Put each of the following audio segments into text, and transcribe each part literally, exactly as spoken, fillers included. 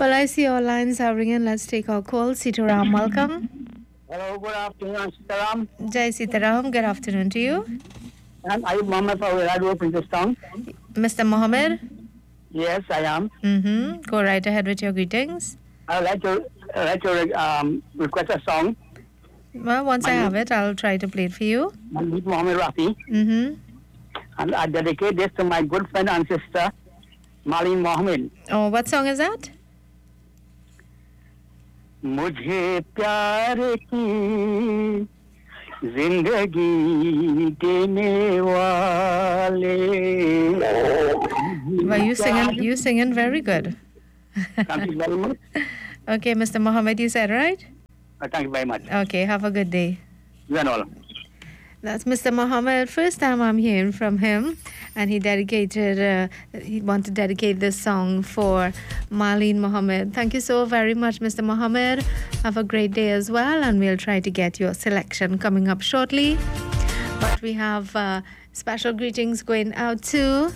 Well, I see all lines are ringing. Let's take our call. Sitaram, welcome. Hello, good afternoon, Sitaram. Jai Sitaram, good afternoon to you. I'm Ayub Mohammed from Radio Princess Town. Mister Mohammed? Yes, I am. Mm-hmm. Go right ahead with your greetings. I would like to, uh, like to um, request a song. Well, once My I have name- it, I'll try to play it for you. My name is Mohammed Rafi, Mm-hmm. and I dedicate this to my good friend and sister, Malin Mohammed. Oh, what song is that? मुझे प्यार की जिंदगी देने वाले Well, you singing, you singing very good. Thank you very much. Okay, Mister Mohammed, you said right? Uh, Thank you very much. Okay, have a good day. You and all. That's Mister Mohammed. First time I'm hearing from him, and he dedicated, uh, he wanted to dedicate this song for Marlene Mohammed. Thank you so very much, Mister Mohammed. Have a great day as well, and we'll try to get your selection coming up shortly. But we have uh, special greetings going out to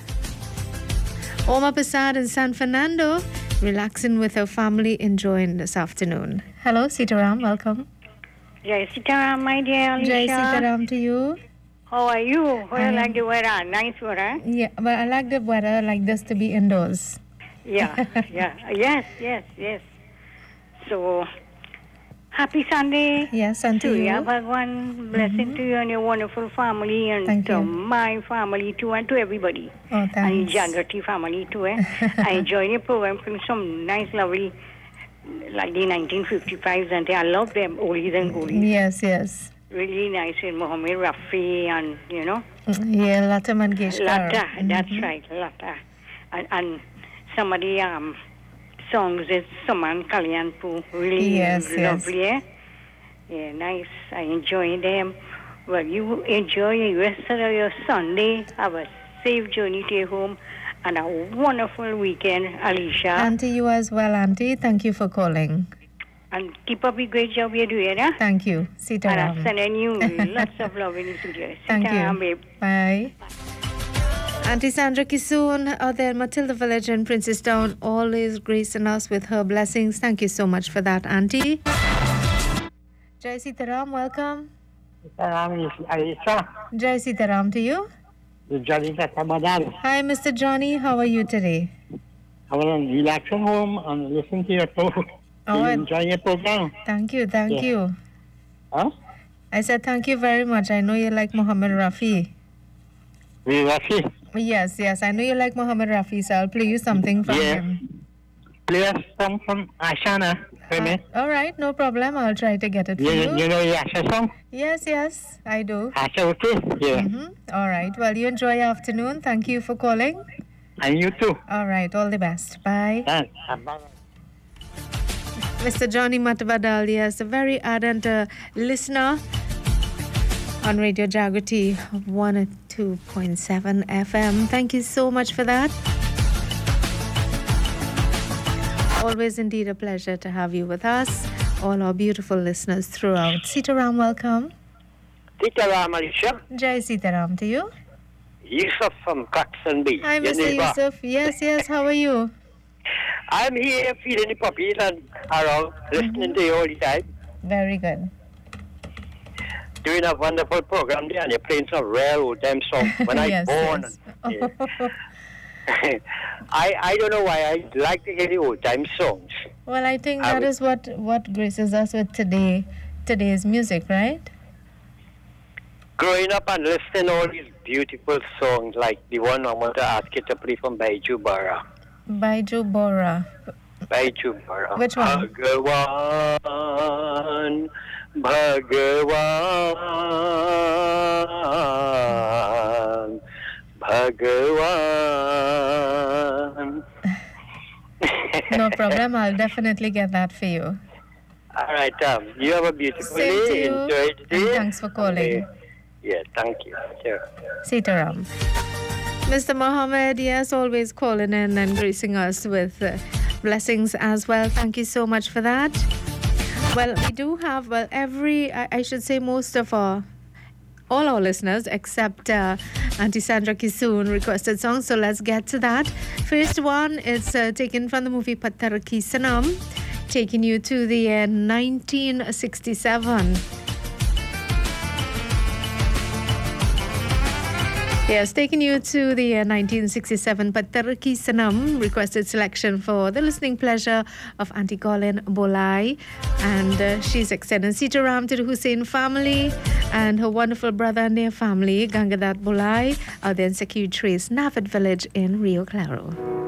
Oma Prasad in San Fernando, relaxing with her family, enjoying this afternoon. Hello, Sitaram, welcome. Jai Sitaram, my dear Alicia. Jai Sitaram to you. How are you? How I you am- like the weather? Nice weather? Yeah, but I like the weather like this to be indoors. Yeah, yeah. Yes, yes, yes. So, happy Sunday. Yes, and to Surya you. Bhagwan, blessing to you and your wonderful family, and Thank to you. my family too, and to everybody. Oh, And thanks. Jagrati family too. Eh? I enjoy your program from some nice, lovely, like the nineteen fifty-fives, and I love them, oldies and goodies. Yes, yes. Really nice, and Mohammed Rafi, and you know. Yeah, Lata Mangeshkar. Lata, that's right, Lata. And, and somebody um songs is Saman Kalyanpur, really Yes, yes. lovely, eh? Yeah, nice. I enjoy them. Well, you enjoy the rest of your Sunday. Have a safe journey to your home and a wonderful weekend, Alicia. And to you as well, Auntie. Thank you for calling. And keep up the great job you're doing, eh? Thank you. And I'm Sitaram. sending you lots of love in the studio. Thank Sitaram, you. babe. Bye. Auntie Sandra Kisoon out there in Matilda Village in Princestown, always gracing us with her blessings. Thank you so much for that, Auntie. Jai Sitaram, welcome. Sitaram, Alicia. Jai Sitaram to you. Johnny Ramadan. Hi, Mister Johnny. How are you today? I want to relax at home and listen to your program. Oh, and- enjoy your program. Thank you, thank Yeah. you. Huh? I said thank you very much. I know you like Muhammad Rafi. We Rafi. Yes, yes. I know you like Muhammad Rafi, so I'll play you something from Yeah. him. Play a song from Ashana for me. Uh, all right, no problem. I'll try to get it for You, you. you know the Asha song? Yes, yes, I do. Asha okay? Yeah. Mm-hmm. All right. Well, you enjoy your afternoon. Thank you for calling. And you too. All right. All the best. Bye. Thanks. Bye. Mister Johnny Matavadal, yes, a very ardent uh, listener on Radio Jagrati one oh two point seven F M. Thank you so much for that. Always indeed a pleasure to have you with us, all our beautiful listeners throughout. Sitaram, welcome. Sitaram, Alicia. Jai Sitaram to you. Yusuf from Claxon B. Hi, Mister Geneva. Yusuf. Yes, yes, how are you? I'm here feeding the puppies and around, listening to you all the time. Very good. Doing a wonderful program there, and you're playing some rare old time songs. When I yes, born, yes. yeah. I I don't know why I like to hear the old time songs. Well, I think I that would- is what, what graces us with today, today's music, right? Growing up and listening all these beautiful songs, like the one I want to ask you to play from Baiju Bara. Baiju Bora. Baiju Bara. Which one? Bhagavan, Bhagavan, Bhagavan. No problem. I'll definitely get that for you. All right, um, you have a beautiful Same to day. you. Enjoy the And day. thanks for calling. Okay. Yeah, thank you. Sure. Sitaram. Mister Mohammed, yes, always calling in and gracing us with uh, blessings as well. Thank you so much for that. Well, we do have, well, every, I, I should say most of our, all our listeners except uh, Auntie Sandra Kisoon requested song, so let's get to that. First one is uh, taken from the movie Pattar Ki Sanam, taking you to the year nineteen sixty-seven. Yes, taking you to the year nineteen sixty-seven, Pattar Ki Sanam, requested selection for the listening pleasure of Auntie Colin Bolai. And uh, she's extending Sitaram to the Hussein family and her wonderful brother and their family, Gangadat Bolai, out there in Secure Trace, Navit Village in Rio Claro.